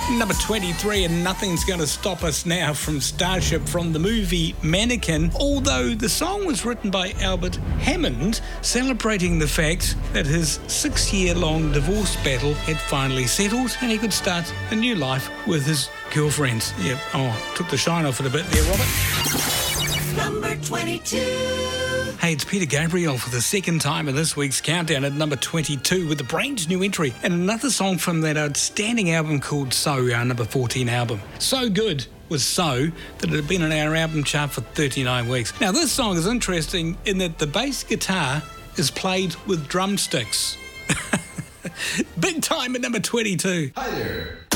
Number 23, and Nothing's Gonna Stop Us Now from Starship from the movie Mannequin, although the song was written by Albert Hammond, celebrating the fact that his 6-year-long divorce battle had finally settled and he could start a new life with his girlfriend. Yeah, took the shine off it a bit there, Robert. Number 22. Hey, it's Peter Gabriel for the second time in this week's countdown at number 22 with a brand new entry and another song from that outstanding album called So, our number 14 album. So good was So that it had been on our album chart for 39 weeks. Now, this song is interesting in that the bass guitar is played with drumsticks. Big time at number 22. Hi there.